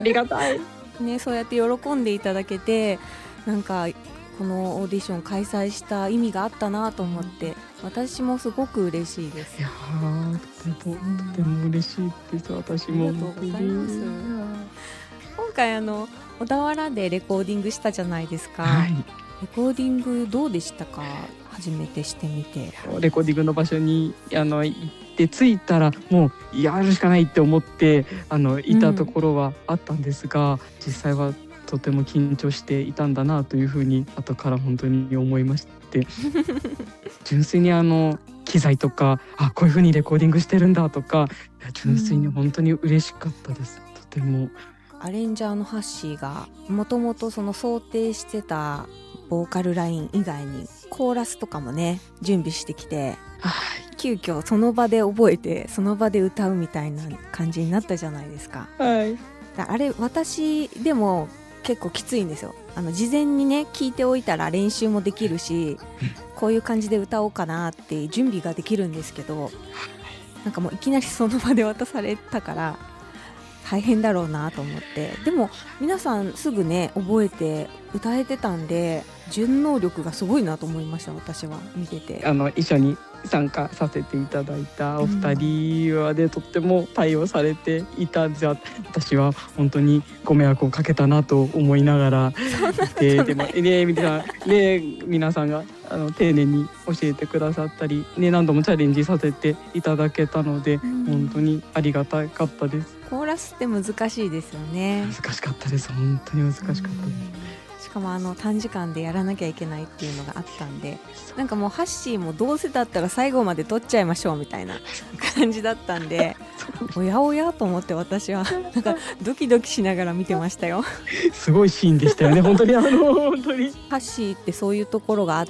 ありがたいね、そうやって喜んでいただけて、なんかこのオーディション開催した意味があったなと思って、私もすごく嬉しいです。 いやー、とても嬉しいです。私もありがとうございます。今回小田原でレコーディングしたじゃないですか、 はい、 レコーディングどうでしたか？初めてしてみて。 レコーディングの場所に行って着いたらもうやるしかないって思っていたところはあったんですが、実際はとても緊張していたんだなというふうに後から本当に思いまして純粋に機材とかこういうふうにレコーディングしてるんだとか、純粋に本当に嬉しかったです。とてもアレンジャーのハッシーがもともとその想定してたボーカルライン以外にコーラスとかもね準備してきて、急遽その場で覚えてその場で歌うみたいな感じになったじゃないですか。あれ私でも結構きついんですよ。事前にね聞いておいたら練習もできるし、こういう感じで歌おうかなって準備ができるんですけど、なんかもういきなりその場で渡されたから大変だろうなと思って。でも皆さんすぐね覚えて歌えてたんで、順応力がすごいなと思いました。私は見てて一緒に参加させていただいたお二人はとっても対応されていたんじゃ、私は本当にご迷惑をかけたなと思いながらいて、でも皆さんが丁寧に教えてくださったり、何度もチャレンジさせていただけたので、本当にありがたかったです。 コーラスって難しいですよね。 難しかったです。本当に難しかったです。 しかも短時間でやらなきゃいけないっていうのがあったんで、なんかもうハッシーもどうせだったら最後まで撮っちゃいましょうみたいな感じだったんでおやおやと思って私はなんかドキドキしながら見てましたよ。 すごいシーンでしたよね。本当に本当にハッシーってそういうところがあって、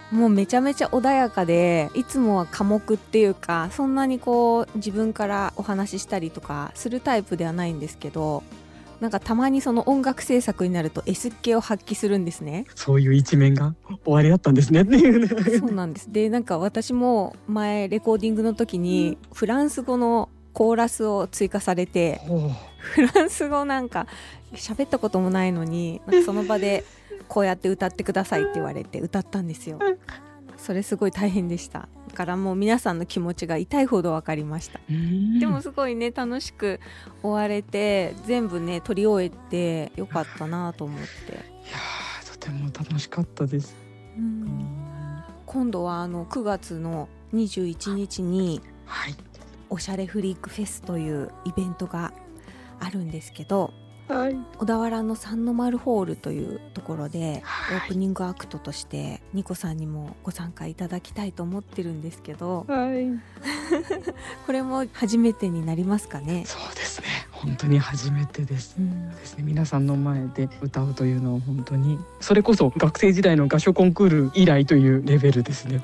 もうめちゃめちゃ穏やかで、いつもは寡黙っていうか、そんなにこう自分からお話ししたりとかするタイプではないんですけど、なんかたまにその音楽制作になると S っ気を発揮するんですね。 そういう一面が終わりだったんですねっていうね。 そうなんです。でなんか私も前レコーディングの時にフランス語のコーラスを追加されて、フランス語なんか喋ったこともないのに、なんかその場でこうやって歌ってくださいって言われて歌ったんですよ。それすごい大変でした。だからもう皆さんの気持ちが痛いほど分かりました。でもすごいね楽しく終われて、全部ね撮り終えてよかったなと思って。いやとても楽しかったです。 今度は9月の21日におしゃれフリークフェスというイベントがあるんですけど、小田原の三の丸ホールというところでオープニングアクトとしてニコさんにもご参加いただきたいと思ってるんですけど、これも初めてになりますかね？ そうですね、本当に初めてです、皆さんの前で歌うというのは本当にそれこそ学生時代の合唱コンクール以来というレベルですね。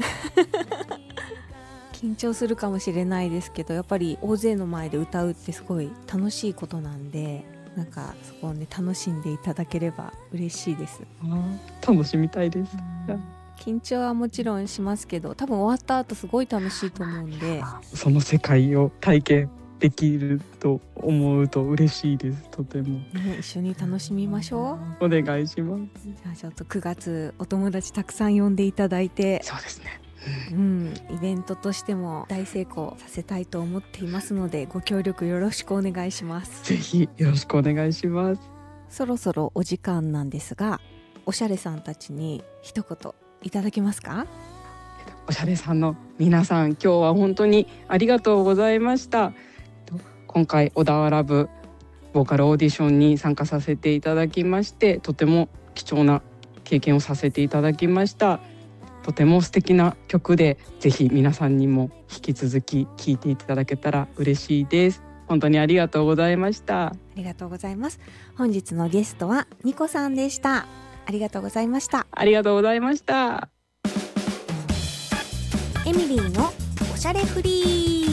緊張するかもしれないですけど、やっぱり大勢の前で歌うってすごい楽しいことなんで、なんかそこをね楽しんでいただければ嬉しいです。 楽しみたいです。 緊張はもちろんしますけど、多分終わった後すごい楽しいと思うんで、 その世界を体験できると思うと嬉しいです。とても、 一緒に楽しみましょう。お願いします。 じゃあちょっと9月お友達たくさん呼んでいただいて、 そうですね、 イベントとしても大成功させたいと思っていますので、ご協力よろしくお願いします。 ぜひよろしくお願いします。 そろそろお時間なんですが、おしゃれさんたちに一言いただけますか？ おしゃれさんの皆さん、今日は本当にありがとうございました。今回小田原部ボーカルオーディションに参加させていただきまして、とても貴重な経験をさせていただきました。とても素敵な曲で、ぜひ皆さんにも引き続き聴いていただけたら嬉しいです。本当にありがとうございました。 ありがとうございます。本日のゲストはニコさんでした。ありがとうございました。 ありがとうございました。 エミリーのおしゃれフリー。